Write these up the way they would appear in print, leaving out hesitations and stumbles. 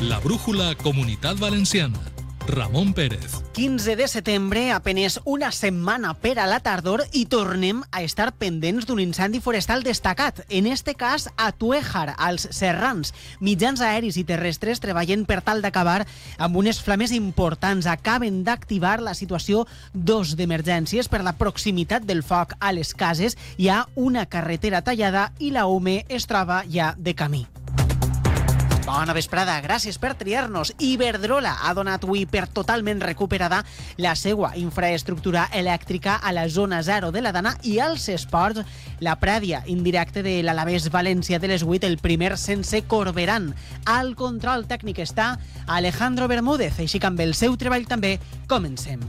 La brújula Comunitat Valenciana. Ramon Pérez. 15 de setembre, apenes una setmana per a la tardor i tornem a estar pendents d'un incendi forestal destacat, en este cas a Tuéjar, als Serrans. Mitjans aeris i terrestres treballen per tal d'acabar amb unes flames importants. Acaben d'activar la situació 2 d'emergències per la proximitat del foc a les cases. Hi ha una carretera tallada i la UME es troba ja de camí. Bona vesprada, gràcies per triar-nos. Iberdrola ha donat avui per totalment recuperada la seva infraestructura elèctrica a la zona 0 de la Dana i als esports, la prèvia indirecte de l'Alavés València de les 8, el primer sense Corberan. Al control tècnic està Alejandro Bermúdez, així que amb el seu treball també comencem.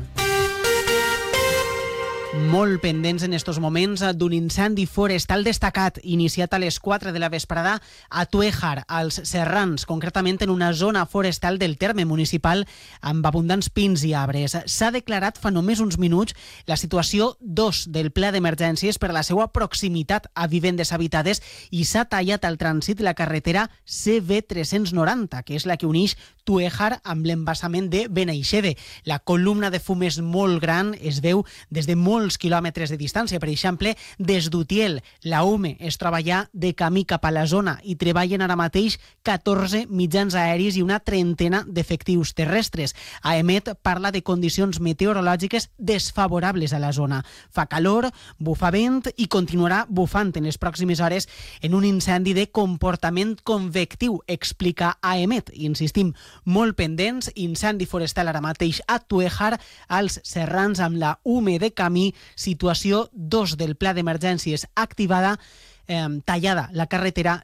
Molt pendents en estos moments d'un incendi forestal destacat iniciat a les 4 de la vesprada a Tuéjar, als Serrans, concretament en una zona forestal del terme municipal amb abundants pins i arbres. S'ha declarat fa només uns minuts la situació 2 del pla d'emergències per la seva proximitat a vivendes habitades i s'ha tallat al trànsit la carretera CB390, que és la que uneix Tuéjar amb l'embassament de Benaixeve. La columna de fum és molt gran, es veu des de molts quilòmetres de distància. Per exemple, des d'Utiel, la UME es troba ja de camí cap a la zona i treballen ara mateix 14 mitjans aeris i una trentena d'efectius terrestres. AEMET parla de condicions meteorològiques desfavorables a la zona. Fa calor, bufa vent i continuarà bufant en les pròximes hores en un incendi de comportament convectiu, explica AEMET. Insistim, molt pendents, incendi forestal ara mateix a Tuéjar, als Serrans amb la UME de camí, situació 2 del pla d'emergències activada, tallada la carretera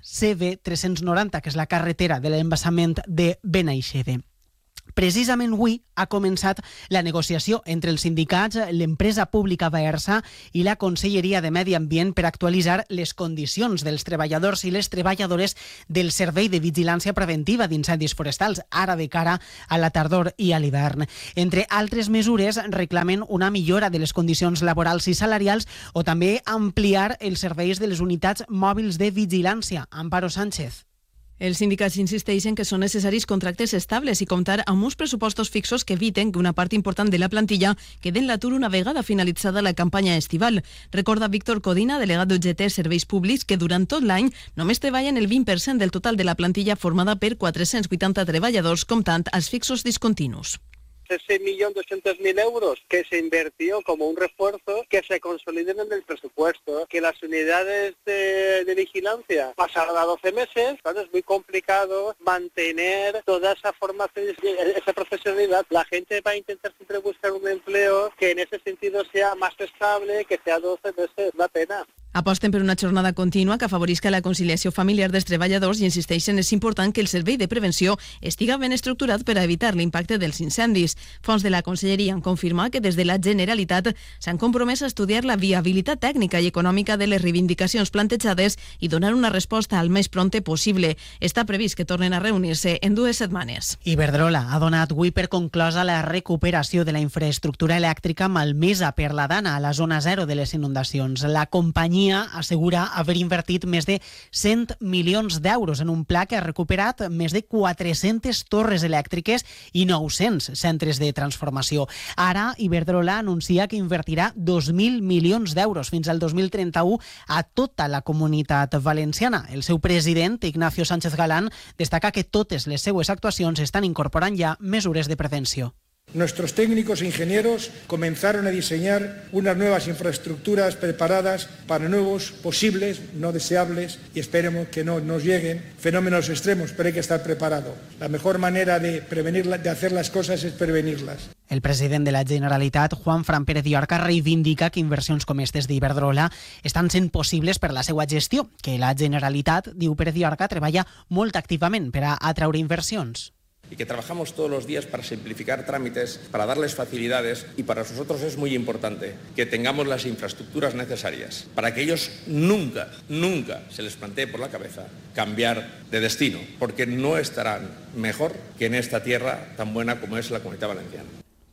CB390, que és la carretera de l'embassament de Benaixeve. Precisament avui ha començat la negociació entre els sindicats, l'empresa pública Baersa i la Conselleria de Medi Ambient per actualitzar les condicions dels treballadors i les treballadores del Servei de Vigilància Preventiva d'Incendis Forestals, ara de cara a la tardor i a l'hivern. Entre altres mesures, reclamen una millora de les condicions laborals i salarials o també ampliar els serveis de les unitats mòbils de vigilància. Amparo Sánchez. Els sindicats insisteixen que són necessaris contractes estables i comptar amb uns pressupostos fixos que eviten que una part important de la plantilla quede en l'atur una vegada finalitzada la campanya estival. Recorda Víctor Codina, delegat d'UGT Serveis Públics, que durant tot l'any només treballen el 20% del total de la plantilla formada per 480 treballadors, comptant els fixos discontinus. Ese 1.200.000 euros que se invirtió como un refuerzo, que se consoliden en el presupuesto, que las unidades de vigilancia pasaron a 12 meses, claro, es muy complicado mantener toda esa formación, esa profesionalidad. La gente va a intentar siempre buscar un empleo que en ese sentido sea más estable, que sea 12 meses, da pena. Aposten per una jornada contínua que afavorisca la conciliació familiar dels treballadors i insisteixen és important que el servei de prevenció estiga ben estructurat per a evitar l'impacte dels incendis. Fons de la Conselleria han confirmat que des de la Generalitat s'han compromès a estudiar la viabilitat tècnica i econòmica de les reivindicacions plantejades i donar una resposta al més prompte possible. Està previst que tornen a reunir-se en 2 setmanes. Iberdrola ha donat avui per conclosa la recuperació de la infraestructura elèctrica malmesa per la Dana a la zona 0 de les inundacions. La companyia assegura haver invertit més de 100 milions d'euros en un pla que ha recuperat més de 400 torres elèctriques i 900 centres de transformació. Ara, Iberdrola anuncia que invertirà 2.000 milions d'euros fins al 2031 a tota la comunitat valenciana. El seu president, Ignacio Sánchez Galán, destaca que totes les seues actuacions estan incorporant ja mesures de prevenció. Nuestros técnicos e ingenieros comenzaron a diseñar unas nuevas infraestructuras preparadas para nuevos, posibles, no deseables, y esperemos que no nos lleguen fenómenos extremos, pero hay que estar preparado. La mejor manera de hacer las cosas es prevenirlas. El president de la Generalitat, Juanfran Pérez Llorca, reivindica que inversions com aquestes d'Iberdrola estan sent possibles per la seva gestió, que la Generalitat, diu Pérez Llorca, treballa molt activament per a atraure inversions. Y que trabajamos todos los días para simplificar trámites, para darles facilidades y para nosotros es muy importante que tengamos las infraestructuras necesarias para que ellos nunca se les plantee por la cabeza cambiar de destino, porque no estarán mejor que en esta tierra tan buena como es la Comunidad Valenciana.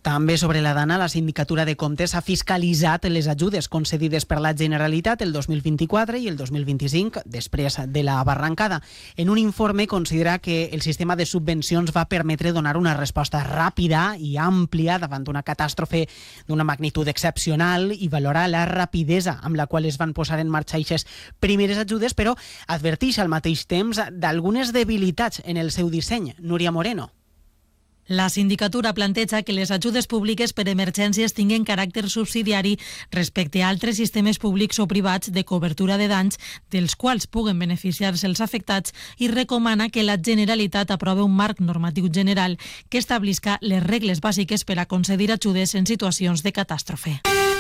També sobre la dana, la Sindicatura de Comptes ha fiscalitzat les ajudes concedides per la Generalitat el 2024 i el 2025, després de la barrancada. En un informe considera que el sistema de subvencions va permetre donar una resposta ràpida i àmplia davant d'una catàstrofe d'una magnitud excepcional i valora la rapidesa amb la qual es van posar en marxa aquestes primeres ajudes, però adverteix al mateix temps d'algunes debilitats en el seu disseny. Núria Moreno. La sindicatura planteja que les ajudes públiques per emergències tinguin caràcter subsidiari respecte a altres sistemes públics o privats de cobertura de danys dels quals puguen beneficiar-se els afectats i recomana que la Generalitat aprove un marc normatiu general que establisca les regles bàsiques per a concedir ajudes en situacions de catàstrofe.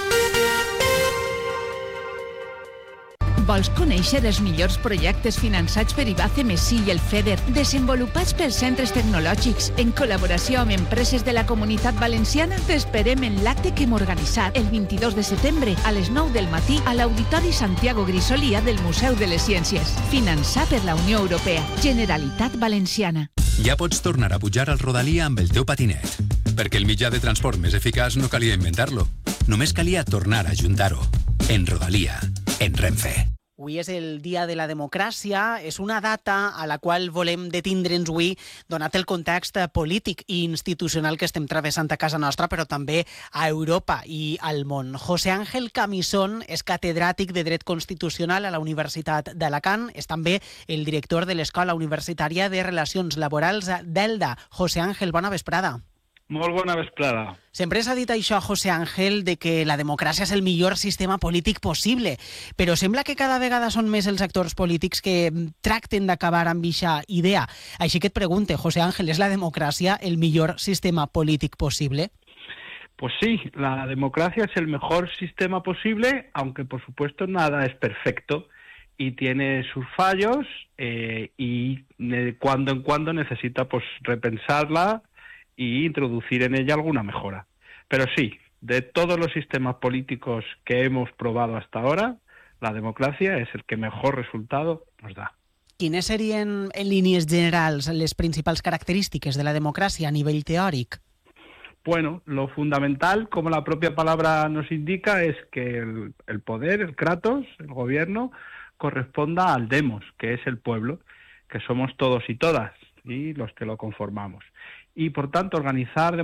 Vols conèixer els millors projectes finançats per IBACE-MESI i el FEDER, desenvolupats pels centres tecnològics en col·laboració amb empreses de la Comunitat Valenciana? T'esperem en l'acte que hem organitzat el 22 de setembre a les 9 del matí a l'Auditori Santiago Grisolia del Museu de les Ciències. Finançat per la Unió Europea. Generalitat Valenciana. Ja pots tornar a pujar al Rodalia amb el teu patinet, perquè el mitjà de transport més eficaç no calia inventar-lo, només calia tornar a ajuntar-ho. En Rodalia, en Renfe. Avui és el Dia de la Democràcia, és una data a la qual volem detindre'ns avui, donat el context polític i institucional que estem travessant a casa nostra, però també a Europa i al món. José Ángel Camisón és catedràtic de Dret Constitucional a la Universitat d'Alacant, és també el director de l'Escola Universitària de Relacions Laborals d'Elda. José Ángel, bona vesprada. Molt bona vesprada. Sempre s'ha dit això, José Ángel, de que la democràcia és el millor sistema polític possible, però sembla que cada vegada són més els actors polítics que tracten d'acabar amb aquesta idea. Així que et pregunte, José Ángel, ¿es la democracia el millor sistema polític posible? Pues sí, la democracia es el mejor sistema posible, aunque por supuesto nada es perfecto y tiene sus fallos y de cuando en cuando necesita pues repensarla y introducir en ella alguna mejora. Pero sí, de todos los sistemas políticos que hemos probado hasta ahora, la democracia es el que mejor resultado nos da. Quines serien, en línies generals, les principals característiques de la democràcia a nivell teòric? Bueno, lo fundamental, como la propia palabra nos indica, es que el poder, el kratos, el gobierno, corresponda al demos, que es el pueblo, que somos todos y todas, y los que lo conformamos. Y por tanto organizar